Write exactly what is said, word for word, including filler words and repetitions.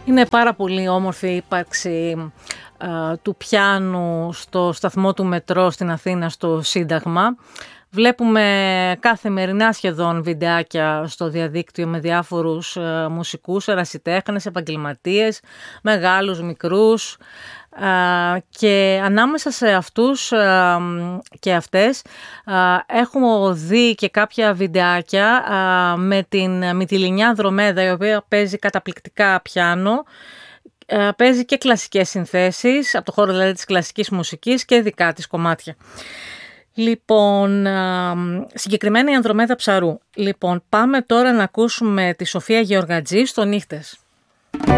Είναι πάρα πολύ όμορφη η ύπαρξη α, του πιάνου στο σταθμό του μετρό στην Αθήνα, στο Σύνταγμα. Βλέπουμε καθημερινά σχεδόν βιντεάκια στο διαδίκτυο με διάφορους α, μουσικούς, ερασιτέχνες, επαγγελματίες, μεγάλους, μικρούς. Uh, και ανάμεσα σε αυτούς uh, και αυτές uh, έχουμε δει και κάποια βιντεάκια uh, με την Μυτιληνιά Ανδρομέδα, η οποία παίζει καταπληκτικά πιάνο, uh, παίζει και κλασικές συνθέσεις, από το χώρο δηλαδή της κλασικής μουσικής και δικά της κομμάτια. Λοιπόν, uh, συγκεκριμένα η Ανδρομέδα Ψαρού. Λοιπόν, πάμε τώρα να ακούσουμε τη Σοφία Γεωργατζή στο Νύχτες.